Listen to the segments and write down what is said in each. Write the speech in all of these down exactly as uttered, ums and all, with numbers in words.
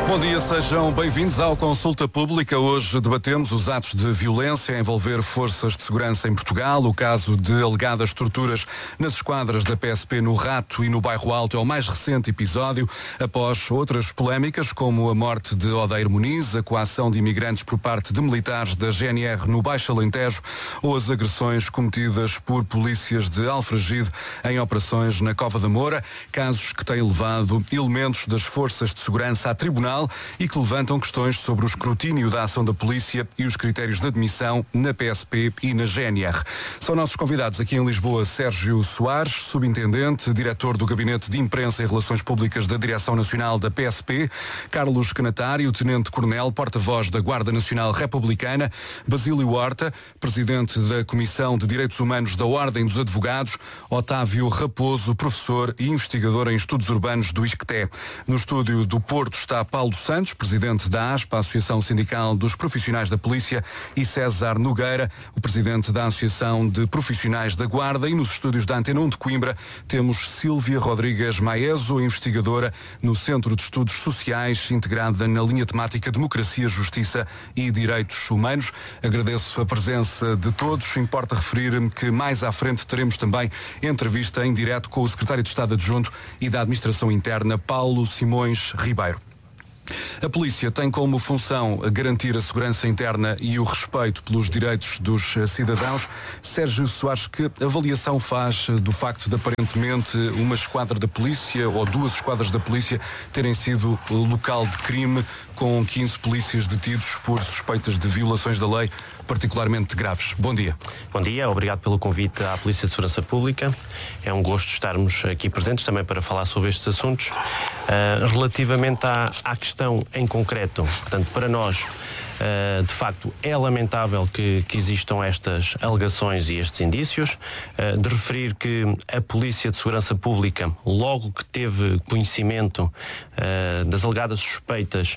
Bom dia, sejam bem-vindos ao Consulta Pública. Hoje debatemos os atos de violência a envolver forças de segurança em Portugal. O caso de alegadas torturas nas esquadras da P S P no Rato e no Bairro Alto é o mais recente episódio, após outras polémicas, como a morte de Odeiro Muniz, a coação de imigrantes por parte de militares da G N R no Baixo Alentejo ou as agressões cometidas por polícias de Alfragide em operações na Cova da Moura, casos que têm levado elementos das forças de segurança a tribunal e que levantam questões sobre o escrutínio da ação da polícia e os critérios de admissão na P S P e na G N R. São nossos convidados aqui em Lisboa Sérgio Soares, subintendente, diretor do Gabinete de Imprensa e Relações Públicas da Direção Nacional da P S P, Carlos Canatário, tenente-coronel, porta-voz da Guarda Nacional Republicana, Basílio Horta, presidente da Comissão de Direitos Humanos da Ordem dos Advogados, Otávio Raposo, professor e investigador em Estudos Urbanos do ISCTE. No estúdio do Porto está Paulo Santos, presidente da ASPA, Associação Sindical dos Profissionais da Polícia, e César Nogueira, o presidente da Associação de Profissionais da Guarda. E nos estúdios da Antena um de Coimbra temos Sílvia Rodrigues Maeso, investigadora no Centro de Estudos Sociais, integrada na linha temática Democracia, Justiça e Direitos Humanos. Agradeço a presença de todos. Importa referir-me que mais à frente teremos também entrevista em direto com o secretário de Estado Adjunto e da Administração Interna, Paulo Simões Ribeiro. A polícia tem como função garantir a segurança interna e o respeito pelos direitos dos cidadãos. Sérgio Soares, que avaliação faz do facto de aparentemente uma esquadra da polícia ou duas esquadras da polícia terem sido local de crime, com quinze polícias detidos por suspeitas de violações da lei particularmente graves? Bom dia. Bom dia, obrigado pelo convite à Polícia de Segurança Pública. É um gosto estarmos aqui presentes também para falar sobre estes assuntos. Uh, relativamente à, à questão em concreto, portanto, para nós, Uh, de facto, é lamentável que, que existam estas alegações e estes indícios. Uh, de referir que a Polícia de Segurança Pública, logo que teve conhecimento uh, das alegadas suspeitas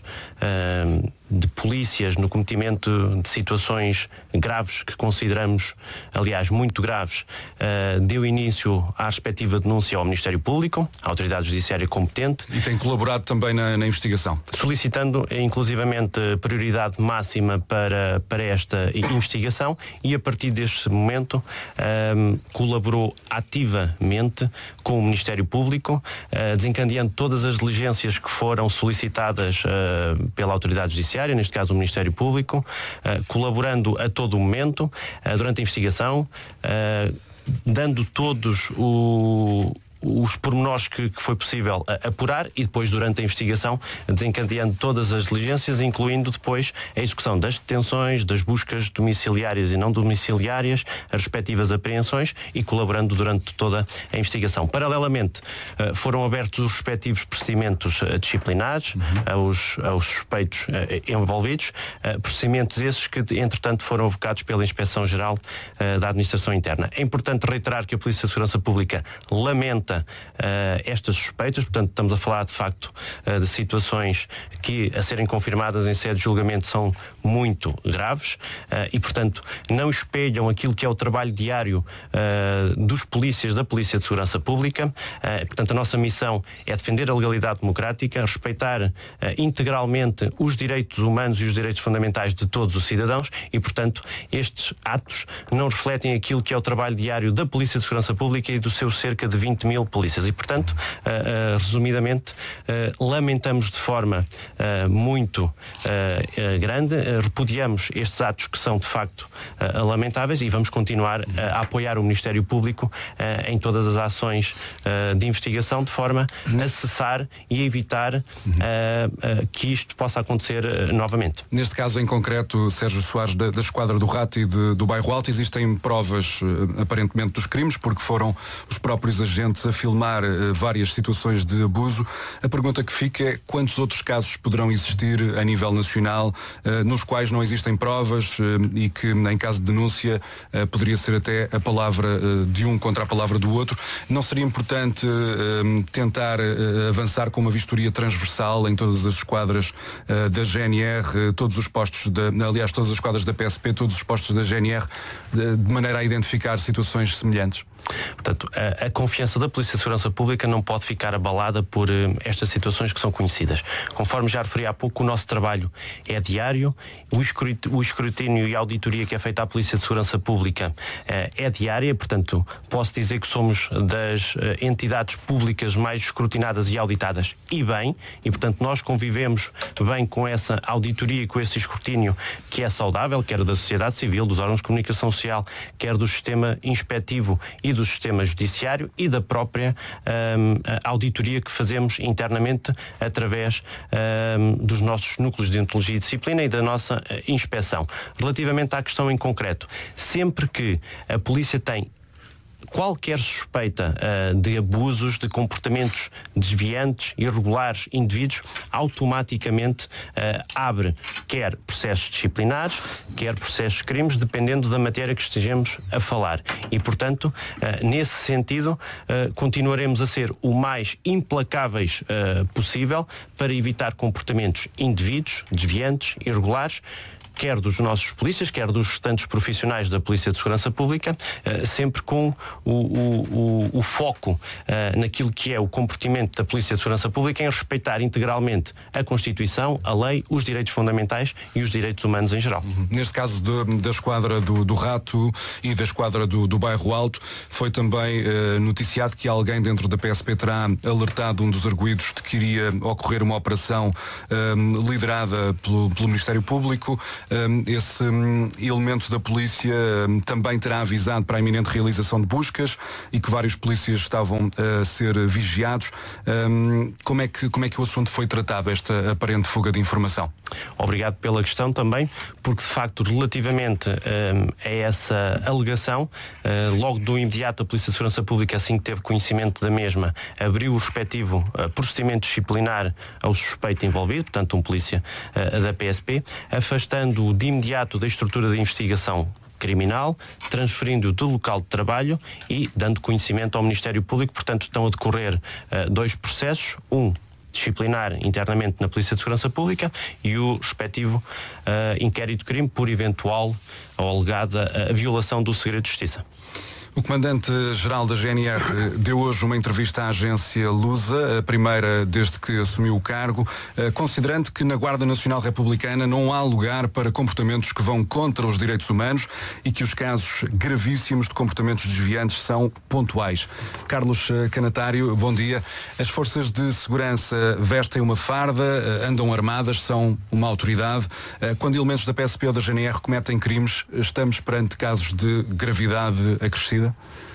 uh, de polícias no cometimento de situações graves, que consideramos, aliás, muito graves, uh, deu início à respectiva denúncia ao Ministério Público, à Autoridade Judiciária competente. E tem colaborado também na, na investigação? Solicitando, inclusivamente, prioridade máxima para, para esta investigação, e a partir deste momento um, colaborou ativamente com o Ministério Público, uh, desencadeando todas as diligências que foram solicitadas uh, pela Autoridade Judiciária, neste caso o Ministério Público, uh, colaborando a todo o momento uh, durante a investigação, uh, dando todos o os pormenores que, que foi possível apurar e depois, durante a investigação, desencadeando todas as diligências, incluindo depois a execução das detenções, das buscas domiciliárias e não domiciliárias, as respectivas apreensões, e colaborando durante toda a investigação. Paralelamente, foram abertos os respectivos procedimentos disciplinares uhum. aos, aos suspeitos envolvidos, procedimentos esses que, entretanto, foram avocados pela Inspeção-Geral da Administração Interna. É importante reiterar que a Polícia de Segurança Pública lamenta Uh, estas suspeitas, portanto estamos a falar de facto uh, de situações que, a serem confirmadas em sede de julgamento, são muito graves uh, e portanto não espelham aquilo que é o trabalho diário uh, dos polícias da Polícia de Segurança Pública. Uh, portanto a nossa missão é defender a legalidade democrática, respeitar uh, integralmente os direitos humanos e os direitos fundamentais de todos os cidadãos, e portanto estes atos não refletem aquilo que é o trabalho diário da Polícia de Segurança Pública e dos seus cerca de vinte mil polícias. E, portanto, uh, uh, resumidamente, uh, lamentamos de forma uh, muito uh, uh, grande, uh, repudiamos estes atos que são, de facto, uh, lamentáveis, e vamos continuar uh, a apoiar o Ministério Público uh, em todas as ações uh, de investigação, de forma a cessar e a evitar uh, uh, que isto possa acontecer uh, novamente. Neste caso em concreto, Sérgio Soares, da, da Esquadra do Rato e de, do Bairro Alto, existem provas, uh, aparentemente, dos crimes, porque foram os próprios agentes a filmar uh, várias situações de abuso. A pergunta que fica é: quantos outros casos poderão existir a nível nacional uh, nos quais não existem provas uh, e que, em caso de denúncia, uh, poderia ser até a palavra uh, de um contra a palavra do outro? Não seria importante uh, tentar uh, avançar com uma vistoria transversal em todas as esquadras uh, da G N R, uh, todos os postos, de, aliás, todas as esquadras da P S P, todos os postos da G N R, uh, de maneira a identificar situações semelhantes? Portanto, a, a confiança da Polícia de Segurança Pública não pode ficar abalada por uh, estas situações que são conhecidas. Conforme já referi há pouco, o nosso trabalho é diário, o escrutínio, o escrutínio e a auditoria que é feita à Polícia de Segurança Pública uh, é diária, portanto, posso dizer que somos das uh, entidades públicas mais escrutinadas e auditadas, e bem, e portanto nós convivemos bem com essa auditoria e com esse escrutínio que é saudável, quer da sociedade civil, dos órgãos de comunicação social, quer do sistema inspectivo e do sistema judiciário e da própria um, auditoria que fazemos internamente através um, dos nossos núcleos de ontologia e disciplina e da nossa uh, inspeção. Relativamente à questão em concreto, sempre que a polícia tem qualquer suspeita uh, de abusos, de comportamentos desviantes, irregulares, indivíduos, automaticamente uh, abre quer processos disciplinares, quer processos de crimes, dependendo da matéria que estejamos a falar. E, portanto, uh, nesse sentido, uh, continuaremos a ser o mais implacáveis uh, possível para evitar comportamentos indevidos, desviantes, irregulares, quer dos nossos polícias, quer dos restantes profissionais da Polícia de Segurança Pública, sempre com o, o, o, o foco naquilo que é o comportamento da Polícia de Segurança Pública em respeitar integralmente a Constituição, a lei, os direitos fundamentais e os direitos humanos em geral. Neste caso de, da esquadra do, do Rato e da esquadra do, do Bairro Alto, foi também eh, noticiado que alguém dentro da P S P terá alertado um dos arguidos de que iria ocorrer uma operação eh, liderada pelo, pelo Ministério Público. Esse elemento da polícia também terá avisado para a iminente realização de buscas e que vários polícias estavam a ser vigiados. Como é que, como é que o assunto foi tratado, esta aparente fuga de informação? Obrigado pela questão também, porque de facto relativamente a essa alegação, logo do imediato a Polícia de Segurança Pública, assim que teve conhecimento da mesma, abriu o respectivo procedimento disciplinar ao suspeito envolvido, portanto um polícia da P S P, afastando de imediato da estrutura de investigação criminal, transferindo-o do local de trabalho e dando conhecimento ao Ministério Público. Portanto, estão a decorrer uh, dois processos, um disciplinar internamente na Polícia de Segurança Pública e o respectivo uh, inquérito de crime por eventual ou alegada uh, violação do segredo de justiça. O Comandante-Geral da G N R deu hoje uma entrevista à agência Lusa, a primeira desde que assumiu o cargo, considerando que na Guarda Nacional Republicana não há lugar para comportamentos que vão contra os direitos humanos e que os casos gravíssimos de comportamentos desviantes são pontuais. Carlos Canatário, bom dia. As forças de segurança vestem uma farda, andam armadas, são uma autoridade. Quando elementos da P S P ou da G N R cometem crimes, estamos perante casos de gravidade acrescida?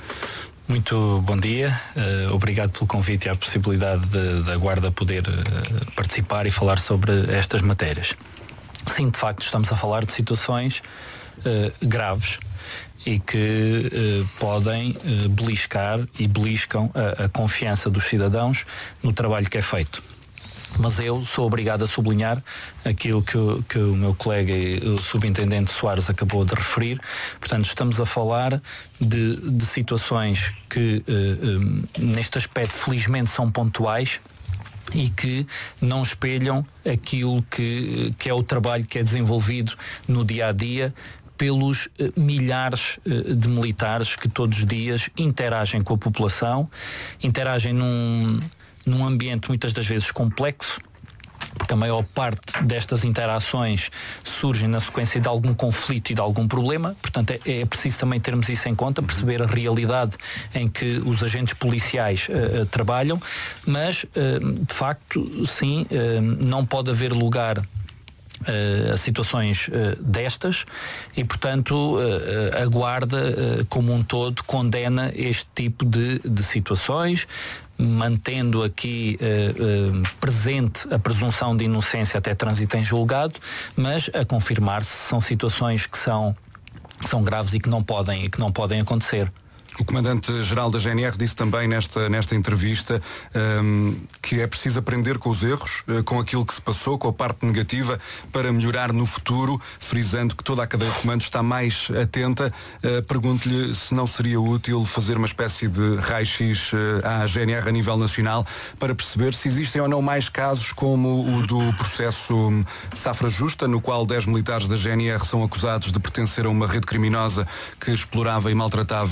Muito bom dia, uh, obrigado pelo convite e a possibilidade de, da Guarda poder uh, participar e falar sobre estas matérias. Sim, de facto estamos a falar de situações uh, graves e que uh, podem uh, beliscar e beliscam a, a confiança dos cidadãos no trabalho que é feito. Mas eu sou obrigado a sublinhar aquilo que, que o meu colega, o subintendente Soares, acabou de referir. Portanto, estamos a falar de, de situações que, uh, um, neste aspecto, felizmente são pontuais e que não espelham aquilo que, que é o trabalho que é desenvolvido no dia-a-dia pelos uh, milhares uh, de militares que todos os dias interagem com a população, interagem num... num ambiente muitas das vezes complexo, porque a maior parte destas interações surgem na sequência de algum conflito e de algum problema. Portanto, é, é preciso também termos isso em conta, perceber a realidade em que os agentes policiais uh, uh, trabalham, mas, uh, de facto, sim, uh, não pode haver lugar Uh, a situações uh, destas e, portanto, uh, a Guarda, uh, como um todo, condena este tipo de, de situações, mantendo aqui uh, uh, presente a presunção de inocência até trânsito em julgado, mas a confirmar-se são situações que são, que são graves e que não podem, que não podem acontecer. O Comandante-Geral da G N R disse também nesta, nesta entrevista um, que é preciso aprender com os erros, uh, com aquilo que se passou, com a parte negativa, para melhorar no futuro, frisando que toda a cadeia de comando está mais atenta. Uh, pergunto-lhe se não seria útil fazer uma espécie de raio-x uh, à G N R a nível nacional para perceber se existem ou não mais casos como o do processo um, Safra Justa, no qual dez militares da G N R são acusados de pertencer a uma rede criminosa que explorava e maltratava centenas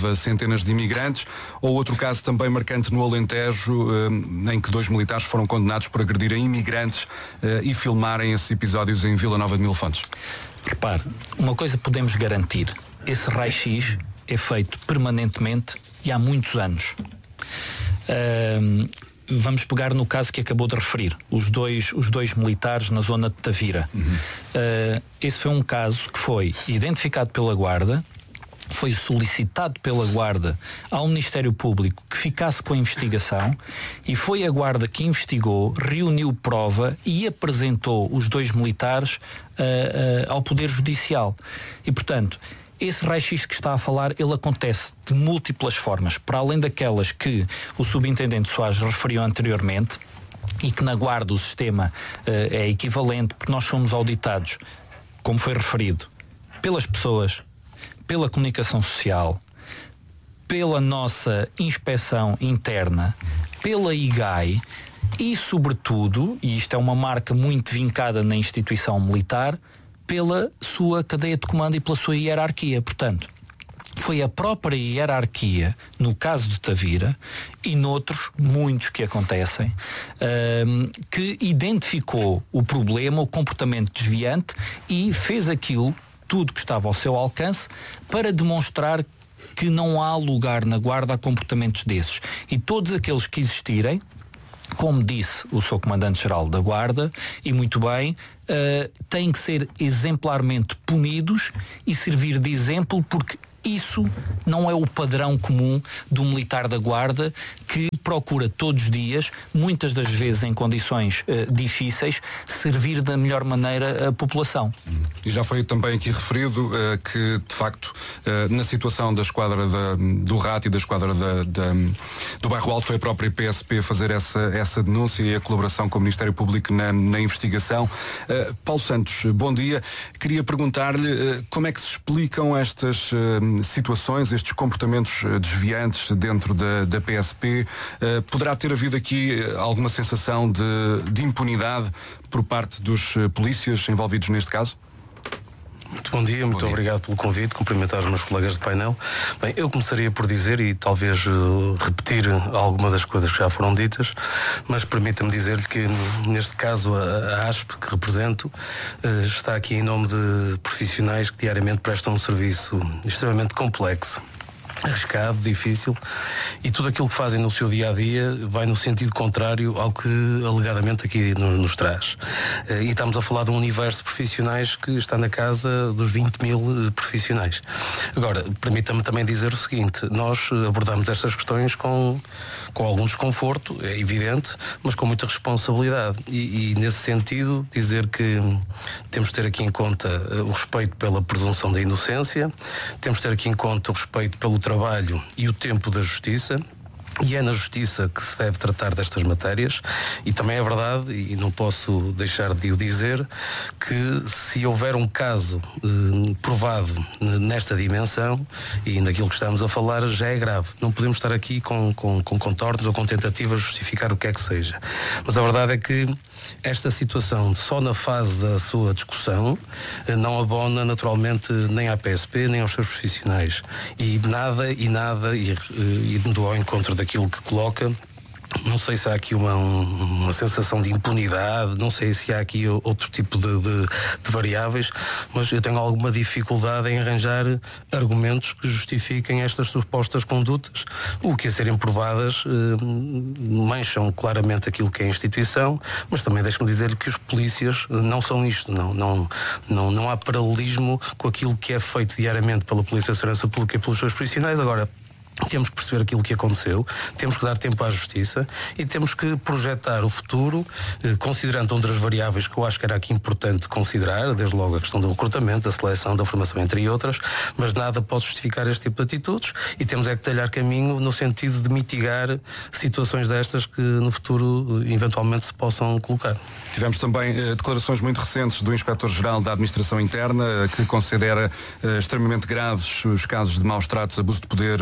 centenas de imigrantes, ou outro caso também marcante no Alentejo, em que dois militares foram condenados por agredirem imigrantes e filmarem esses episódios em Vila Nova de Mil Fontes. Repare, uma coisa podemos garantir, esse raio-x é feito permanentemente e há muitos anos. Uh, vamos pegar no caso que acabou de referir, os dois, os dois militares na zona de Tavira. Uhum. Uh, esse foi um caso que foi identificado pela Guarda, foi solicitado pela Guarda ao Ministério Público que ficasse com a investigação e foi a Guarda que investigou, reuniu prova e apresentou os dois militares uh, uh, ao Poder Judicial. E, portanto, esse raio-x que está a falar, ele acontece de múltiplas formas, para além daquelas que o subintendente Soares referiu anteriormente e que na Guarda o sistema uh, é equivalente, porque nós somos auditados, como foi referido, pelas pessoas, pela comunicação social, pela nossa inspeção interna, pela I G A I e, sobretudo, e isto é uma marca muito vincada na instituição militar, pela sua cadeia de comando e pela sua hierarquia. Portanto, foi a própria hierarquia, no caso de Tavira e noutros, muitos que acontecem, um, que identificou o problema, o comportamento desviante e fez aquilo, tudo que estava ao seu alcance, para demonstrar que não há lugar na Guarda a comportamentos desses. E todos aqueles que existirem, como disse o seu Comandante-Geral da Guarda, e muito bem, uh, têm que ser exemplarmente punidos e servir de exemplo, porque isso não é o padrão comum do militar da Guarda, que procura todos os dias, muitas das vezes em condições uh, difíceis, servir da melhor maneira a população. E já foi também aqui referido uh, que, de facto, uh, na situação da esquadra da, do Rato e da esquadra da, da, do Bairro Alto, foi a própria P S P fazer essa, essa denúncia e a colaboração com o Ministério Público na, na investigação. Uh, Paulo Santos, bom dia. Queria perguntar-lhe uh, como é que se explicam estas uh, situações, estes comportamentos uh, desviantes dentro da, da P S P. Uh, poderá ter havido aqui uh, alguma sensação de, de impunidade por parte dos uh, polícias envolvidos neste caso? Muito bom dia, muito bom dia. Obrigado pelo convite, cumprimentar os meus colegas de painel. Bem, eu começaria por dizer e talvez uh, repetir alguma das coisas que já foram ditas, mas permita-me dizer-lhe que neste caso a, a ASP que represento uh, está aqui em nome de profissionais que diariamente prestam um serviço extremamente complexo, arriscado, difícil, e tudo aquilo que fazem no seu dia-a-dia vai no sentido contrário ao que alegadamente aqui nos, nos traz. E estamos a falar de um universo de profissionais que está na casa dos vinte mil profissionais. Agora, permita-me também dizer o seguinte: nós abordamos estas questões com, com algum desconforto, é evidente, mas com muita responsabilidade. E, e nesse sentido, dizer que temos de ter aqui em conta o respeito pela presunção da inocência, temos de ter aqui em conta o respeito pelo trabalho e o tempo da justiça, e é na justiça que se deve tratar destas matérias. E também é verdade, e não posso deixar de o dizer, que se houver um caso eh, provado nesta dimensão e naquilo que estamos a falar, já é grave. Não podemos estar aqui com, com, com contornos ou com tentativas de justificar o que é que seja. Mas a verdade é que esta situação, só na fase da sua discussão, não abona naturalmente nem à P S P nem aos seus profissionais. E nada, e nada, e, e indo ao encontro daquilo que coloca, não sei se há aqui uma, uma sensação de impunidade, não sei se há aqui outro tipo de, de, de variáveis, mas eu tenho alguma dificuldade em arranjar argumentos que justifiquem estas supostas condutas, o que a serem provadas eh, mancham claramente aquilo que é a instituição, mas também deixe-me dizer que os polícias não são isto, não, não, não, não há paralelismo com aquilo que é feito diariamente pela Polícia de Segurança Pública e pelos seus profissionais. Agora, temos que perceber aquilo que aconteceu, temos que dar tempo à justiça e temos que projetar o futuro, eh, considerando outras variáveis que eu acho que era aqui importante considerar, desde logo a questão do recrutamento, da seleção, da formação, entre outras, mas nada pode justificar este tipo de atitudes e temos é que talhar caminho no sentido de mitigar situações destas que no futuro eventualmente se possam colocar. Tivemos também eh, declarações muito recentes do Inspetor-Geral da Administração Interna, eh, que considera eh, extremamente graves os casos de maus tratos, abuso de poder e racismo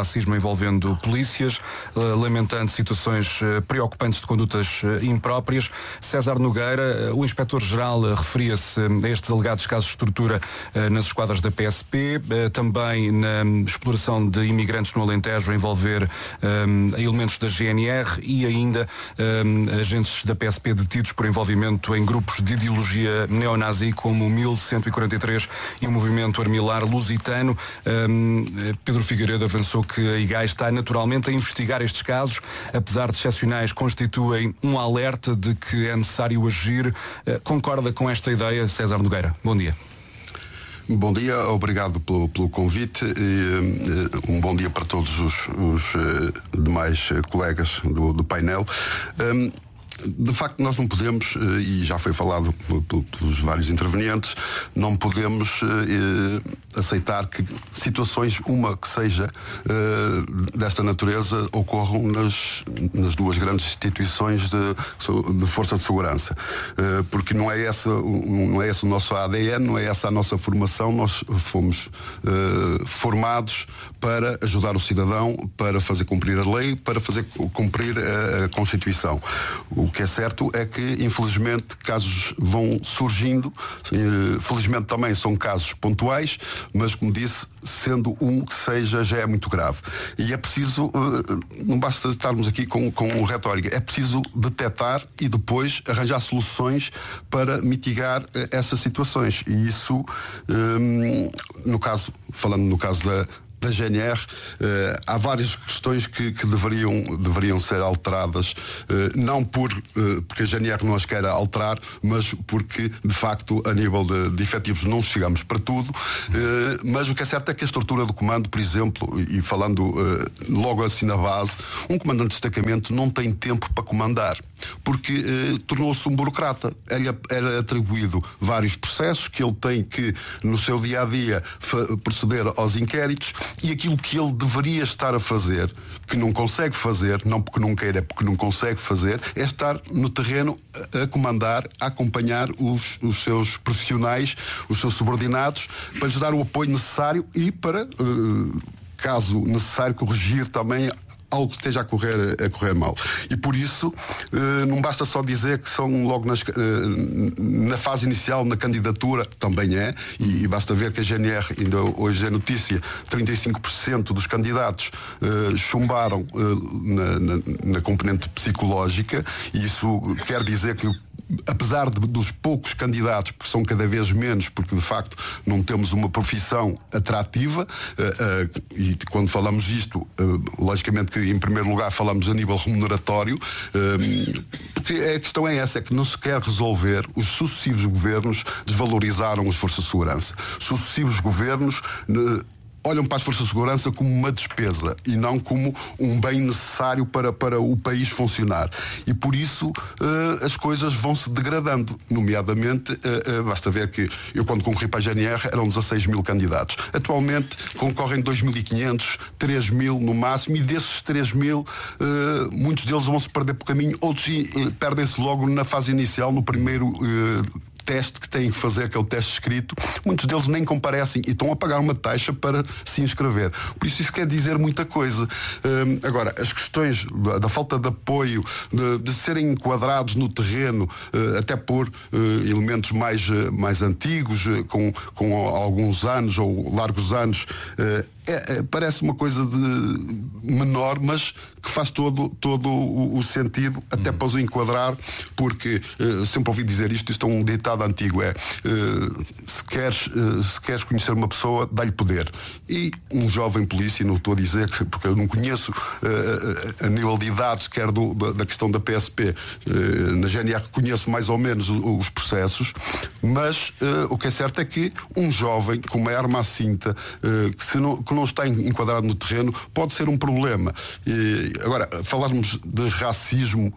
racismo envolvendo polícias, lamentando situações preocupantes de condutas impróprias. César Nogueira, o inspetor-geral, referia-se a estes alegados casos de tortura nas esquadras da P S P, também na exploração de imigrantes no Alentejo a envolver um, elementos da G N R e ainda um, agentes da P S P detidos por envolvimento em grupos de ideologia neonazi como o mil cento e quarenta e três e o movimento Armilar Lusitano. Um, Pedro Figueiredo avançou que a I G A I está naturalmente a investigar estes casos, apesar de excepcionais, constituem um alerta de que é necessário agir. Uh, concorda com esta ideia, César Nogueira? Bom dia. Bom dia, obrigado pelo, pelo convite e um bom dia para todos os, os demais colegas do, do painel. Um, De facto, nós não podemos, e já foi falado pelos vários intervenientes, não podemos eh, aceitar que situações, uma que seja eh, desta natureza, ocorram nas, nas duas grandes instituições de, de força de segurança. Eh, porque não é, essa, não é esse o nosso A D N, não é essa a nossa formação. Nós fomos eh, formados para ajudar o cidadão, para fazer cumprir a lei, para fazer cumprir a, a Constituição. O que é certo é que, infelizmente, casos vão surgindo. Felizmente também são casos pontuais, mas, como disse, sendo um que seja, já é muito grave. E é preciso, não basta estarmos aqui com, com retórica, é preciso detectar e depois arranjar soluções para mitigar essas situações. E isso, no caso, falando no caso da da G N R, eh, há várias questões que, que deveriam, deveriam ser alteradas, eh, não por, eh, porque a G N R não as quer alterar, mas porque, de facto, a nível de, de efetivos não chegamos para tudo, eh, mas o que é certo é que a estrutura do comando, por exemplo, e falando eh, logo assim na base, um comandante de destacamento não tem tempo para comandar, porque eh, tornou-se um burocrata. Ele era atribuído vários processos que ele tem que, no seu dia-a-dia, proceder aos inquéritos, e aquilo que ele deveria estar a fazer, que não consegue fazer, não porque não queira, é porque não consegue fazer, é estar no terreno a, a comandar, a acompanhar os, os seus profissionais, os seus subordinados, para lhes dar o apoio necessário e para, uh, caso necessário, corrigir também algo que esteja a correr, a correr mal. E por isso, eh, não basta só dizer que são logo nas, eh, na fase inicial, na candidatura, também é, e, e basta ver que a G N R, ainda hoje é notícia, trinta e cinco por cento dos candidatos eh, chumbaram eh, na, na, na componente psicológica, e isso quer dizer que, apesar de, dos poucos candidatos, porque são cada vez menos, porque de facto não temos uma profissão atrativa, uh, uh, e quando falamos isto, uh, logicamente que em primeiro lugar falamos a nível remuneratório, uh, porque a questão é essa, é que não se quer resolver. Os sucessivos governos desvalorizaram as forças de segurança. Sucessivos governos uh, olham para as forças de segurança como uma despesa e não como um bem necessário para, para o país funcionar. E por isso uh, as coisas vão se degradando. Nomeadamente, uh, uh, basta ver que eu, quando concorri para a G N R, eram dezasseis mil candidatos. Atualmente concorrem dois mil e quinhentos, três mil no máximo, e desses três mil, uh, muitos deles vão se perder por caminho, outros uh, perdem-se logo na fase inicial, no primeiro Uh, teste que têm que fazer, que é o teste escrito. Muitos deles nem comparecem e estão a pagar uma taxa para se inscrever. Por isso isso quer dizer muita coisa. Um, agora, as questões da, da falta de apoio, de, de serem enquadrados no terreno, uh, até por uh, elementos mais, uh, mais antigos, uh, com, com alguns anos ou largos anos, uh, É, é, parece uma coisa de menor, mas que faz todo, todo o, o sentido, até para os enquadrar, porque uh, sempre ouvi dizer isto, isto é um ditado antigo, é uh, se, queres, uh, se queres conhecer uma pessoa, dá-lhe poder. E um jovem polícia, não estou a dizer, que, porque eu não conheço uh, a nível de idades, quer do, da, da questão da P S P, uh, na G N R conheço mais ou menos os, os processos, mas uh, o que é certo é que um jovem com uma arma à cinta, uh, que se não, que não está enquadrado no terreno, pode ser um problema. E, agora, falarmos de racismo,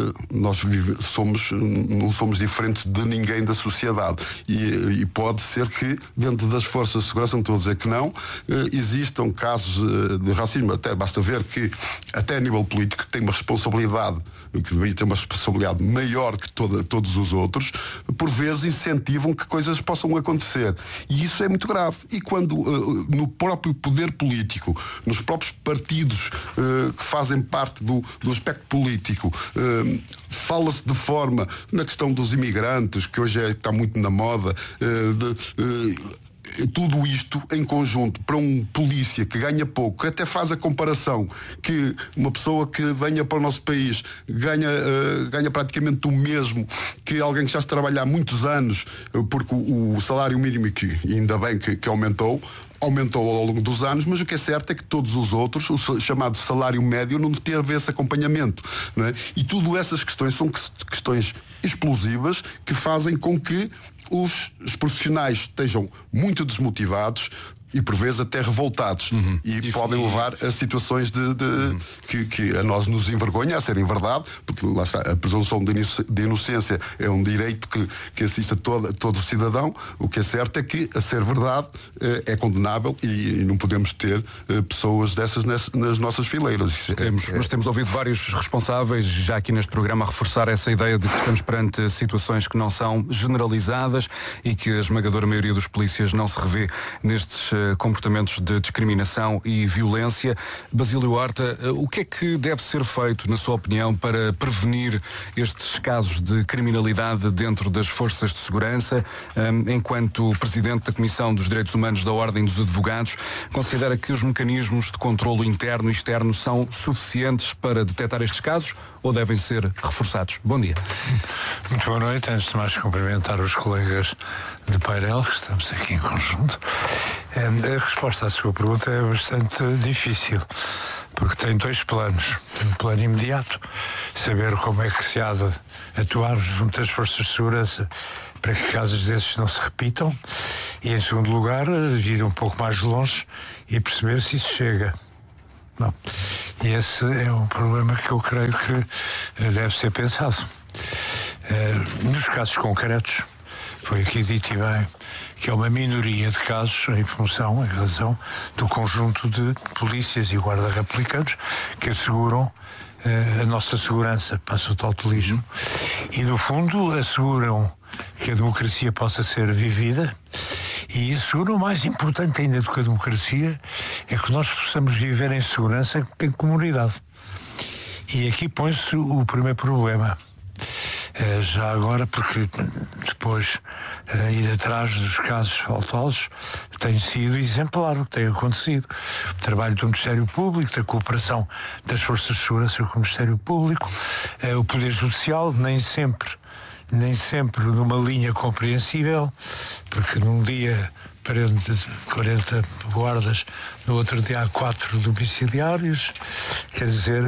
nós vive, somos, não somos diferentes de ninguém da sociedade, e, e pode ser que dentro das forças de segurança, não estou a dizer que não, existam casos de racismo. Até basta ver que, até a nível político, tem uma responsabilidade, que deveria ter uma responsabilidade maior que toda, todos os outros, por vezes incentivam que coisas possam acontecer. E isso é muito grave. E quando uh, no próprio poder político, nos próprios partidos uh, que fazem parte do, do aspecto político, uh, fala-se de forma, na questão dos imigrantes, que hoje é, está muito na moda, uh, de, uh, tudo isto em conjunto para um polícia que ganha pouco, que até faz a comparação que uma pessoa que venha para o nosso país ganha, uh, ganha praticamente o mesmo que alguém que já está a trabalhar há muitos anos, porque o, o salário mínimo, que ainda bem que, que aumentou, aumentou ao longo dos anos, mas o que é certo é que todos os outros, o chamado salário médio, não teve esse acompanhamento, não é? E tudo essas questões são questões explosivas que fazem com que os, os profissionais estejam muito desmotivados e por vezes até revoltados, uhum. e, e podem e... levar a situações de, de uhum. que, que a nós nos envergonha a serem verdade, porque lá está, a presunção de inocência é um direito que, que assiste a todo, todo o cidadão. O que é certo é que a ser verdade é condenável e, e não podemos ter pessoas dessas nas, nas nossas fileiras. Temos, é, nós temos ouvido vários responsáveis já aqui neste programa a reforçar essa ideia de que estamos perante situações que não são generalizadas e que a esmagadora maioria dos polícias não se revê nestes comportamentos de discriminação e violência. Basílio Horta, o que é que deve ser feito, na sua opinião, para prevenir estes casos de criminalidade dentro das forças de segurança? Enquanto Presidente da Comissão dos Direitos Humanos da Ordem dos Advogados, considera que os mecanismos de controlo interno e externo são suficientes para detectar estes casos ou devem ser reforçados? Bom dia. Muito boa noite. Antes de mais, cumprimentar os colegas de painel, que estamos aqui em conjunto. A resposta à sua pergunta é bastante difícil, porque tem dois planos. Tem um plano imediato, saber como é que se há de atuar junto às forças de segurança para que casos desses não se repitam, e em segundo lugar, vir um pouco mais longe e perceber se isso chega. Não. E esse é um problema que eu creio que deve ser pensado. Nos casos concretos, foi aqui dito e bem, que é uma minoria de casos em função, em razão do conjunto de polícias e guarda republicanos que asseguram eh, a nossa segurança, passa o tautelismo, e no fundo asseguram que a democracia possa ser vivida, e asseguram, o mais importante ainda do que a democracia, é que nós possamos viver em segurança em comunidade. E aqui põe-se o primeiro problema. Uh, já agora, porque depois uh, ir atrás dos casos faltosos tem sido exemplar o que tem acontecido. O trabalho do Ministério Público, da cooperação das Forças de Segurança com o Ministério Público, uh, o Poder Judicial, nem sempre, nem sempre numa linha compreensível, porque num dia prende quarenta guardas, no outro dia há quatro domiciliários. Quer dizer,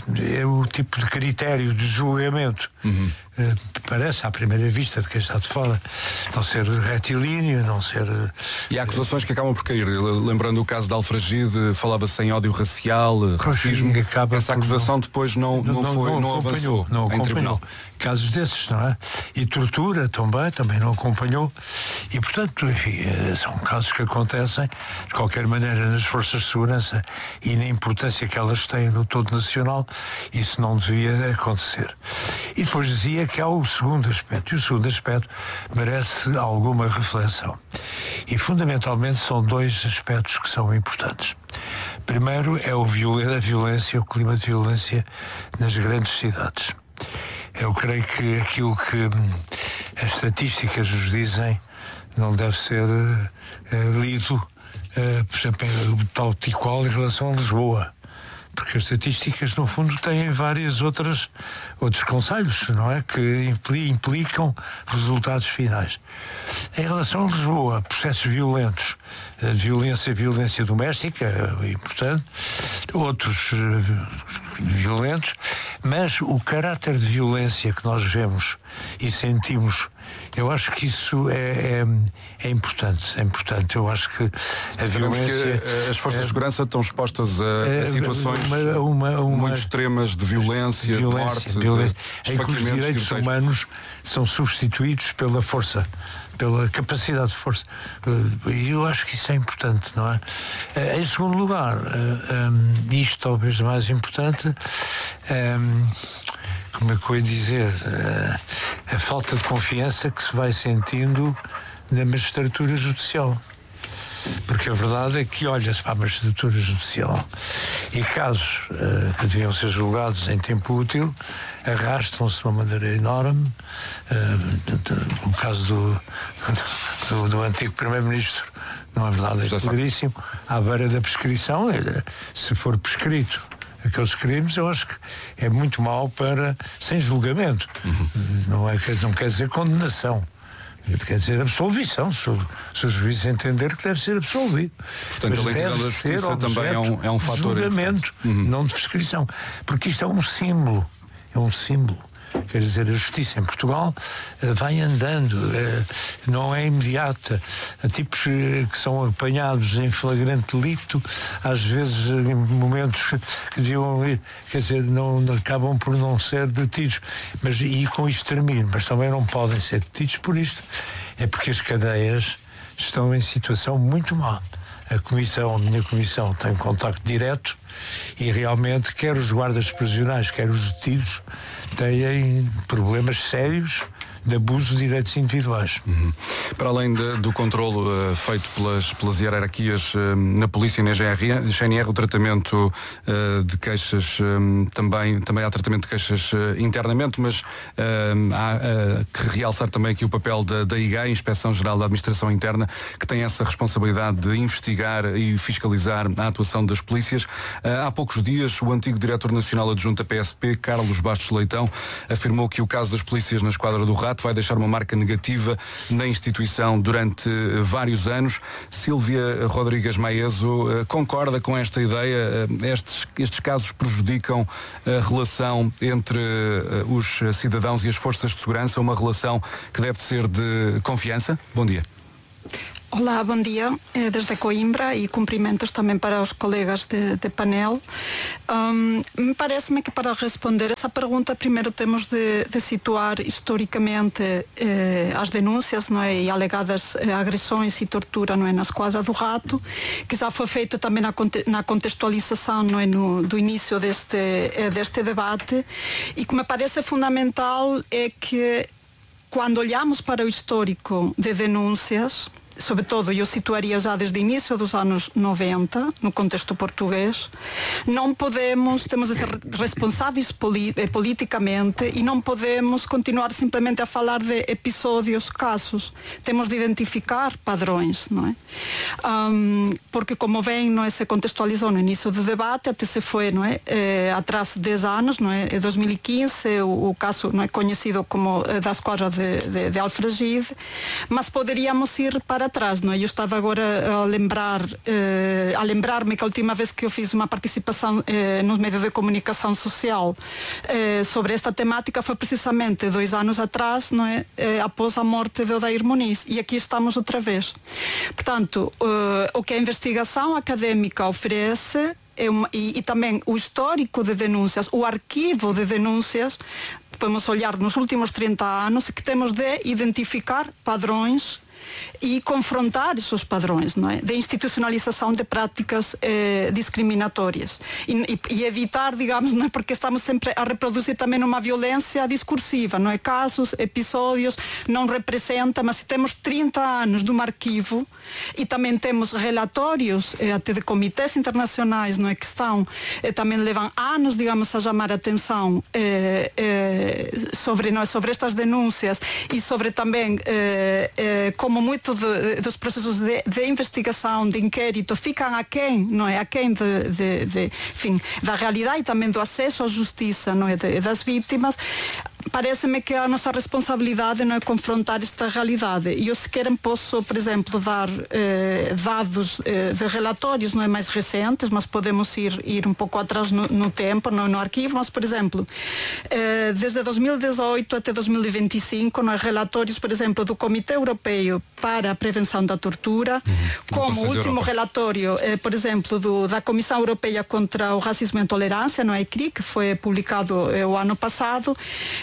é o tipo de critério de julgamento. Uhum. Parece, à primeira vista, de quem está de fora, não ser retilíneo, não ser... E há acusações que acabam por cair. Lembrando o caso de Alfragide, falava-se em ódio racial, racismo. Essa acusação não, depois não, não, não, foi, não, não avançou não em tribunal. Casos desses, não é? E tortura também, também não acompanhou. E, portanto, enfim, são casos que acontecem, de qualquer maneira, nas forças de segurança e na importância que elas têm no todo nacional, isso não devia acontecer. E depois dizia que há o segundo aspecto, e o segundo aspecto merece alguma reflexão. E, fundamentalmente, são dois aspectos que são importantes. Primeiro é o viol- a violência, o clima de violência nas grandes cidades. Eu creio que aquilo que as estatísticas nos dizem não deve ser uh, lido, uh, por exemplo, tal e qual em relação a Lisboa. Porque as estatísticas, no fundo, têm várias outras, outros conselhos, não é? Que implicam resultados finais. Em relação a Lisboa, processos violentos, a violência, a violência doméstica, é importante, outros uh, violentos, mas o caráter de violência que nós vemos e sentimos, eu acho que isso é, é, é importante, é importante. Eu acho que a Sabemos violência... que as forças é, de segurança estão expostas a, a situações uma, uma, uma, muito extremas de violência, violência de morte, violência. de em que os direitos humanos são substituídos pela força, pela capacidade de força. E eu acho que isso é importante, não é? Em segundo lugar, isto talvez mais importante, como é que eu ia dizer, a, a falta de confiança que se vai sentindo na magistratura judicial. Porque a verdade é que olha-se para a magistratura judicial e casos uh, que deviam ser julgados em tempo útil arrastam-se de uma maneira enorme. Uh, o caso do, do, do antigo primeiro-ministro, não é verdade, é claríssimo, à beira da prescrição, se for prescrito aqueles crimes, eu acho que é muito mau para, sem julgamento. Uhum. Não, é, não quer dizer condenação. Quer dizer absolvição, se o, se o juiz entender que deve ser absolvido. Portanto, a lei da justiça também é um, é um fator de julgamento, uhum. não de prescrição. Porque isto é um símbolo. É um símbolo. Quer dizer, a justiça em Portugal uh, vai andando, uh, não é imediata. Há tipos uh, que são apanhados em flagrante delito, às vezes uh, em momentos que deviam ir, quer dizer, não, não, acabam por não ser detidos. Mas, e com isto termino, mas também não podem ser detidos por isto. É porque as cadeias estão em situação muito má. A comissão, a minha comissão, tem contacto direto e realmente quer os guardas prisionais, quer os detidos, têm problemas sérios de abuso de direitos individuais. Uhum. Para além de, do controlo uh, feito pelas, pelas hierarquias uh, na polícia e na G N R, o tratamento uh, de queixas um, também, também há tratamento de queixas uh, internamente, mas uh, há uh, que realçar também aqui o papel da, da I G A, Inspeção Geral da Administração Interna, que tem essa responsabilidade de investigar e fiscalizar a atuação das polícias. Uh, há poucos dias, o antigo Diretor Nacional Adjunto da P S P, Carlos Bastos Leitão, afirmou que o caso das polícias na Esquadra do Rato vai deixar uma marca negativa na instituição durante vários anos. Sílvia Rodrigues Maeso concorda com esta ideia? Estes, estes casos prejudicam a relação entre os cidadãos e as forças de segurança, uma relação que deve ser de confiança? Bom dia. Olá, bom dia, desde Coimbra e cumprimentos também para os colegas de, de painel. Um, me parece-me que para responder essa pergunta primeiro temos de, de situar historicamente eh, as denúncias, não é, e alegadas eh, agressões e tortura, não é, na Esquadra do Rato, que já foi feito também na, na contextualização, não é, no, do início deste, eh, deste debate, e que me parece fundamental é que quando olhamos para o histórico de denúncias, sobretudo eu situaria já desde o início dos anos noventa, no contexto português, não podemos, temos de ser responsáveis poli- politicamente e não podemos continuar simplesmente a falar de episódios, casos. Temos de identificar padrões, não é? Um, porque como bem, não é, se contextualizou no início do debate, até se foi, não é, eh, atrás de dez anos, não é, em dois mil e quinze, o, o caso, não é, conhecido como eh, da Esquadra de, de, de Alfragide, mas poderíamos ir para atrás, não é? Eu estava agora a lembrar eh, a lembrar-me que a última vez que eu fiz uma participação eh, nos meios de comunicação social eh, sobre esta temática foi precisamente dois anos atrás, não é? Eh, após a morte de Odair Muniz, e aqui estamos outra vez. Portanto, eh, o que a investigação académica oferece é uma, e, e também o histórico de denúncias, o arquivo de denúncias, podemos olhar nos últimos trinta anos, que temos de identificar padrões e confrontar esses padrões, não é? De institucionalização de práticas eh, discriminatórias e, e, e evitar, digamos, não é, porque estamos sempre a reproduzir também uma violência discursiva, não é? Casos, episódios, não representa, mas se temos trinta anos de um arquivo e também temos relatórios eh, até de comitês internacionais, não é, que estão, eh, também levam anos, digamos, a chamar a atenção eh, eh, sobre, não é, sobre estas denúncias e sobre também eh, eh, como muito de, dos processos de, de investigação, de inquérito, ficam aquém, não é? Aquém de, de, de, enfim, da realidade e também do acesso à justiça, não é? De, das vítimas. Parece-me que a nossa responsabilidade não é confrontar esta realidade. E eu, se querem, posso, por exemplo, dar eh, dados eh, de relatórios não é, mais recentes, mas podemos ir, ir um pouco atrás no, no tempo, no, no arquivo. Mas, por exemplo, eh, desde dois mil e dezoito até dois mil e vinte e cinco, não é, relatórios, por exemplo, do Comitê Europeu para a Prevenção da Tortura, uhum. como o último relatório, eh, por exemplo, do, da Comissão Europeia contra o Racismo e a Intolerância, no E C R I, que foi publicado eh, o ano passado.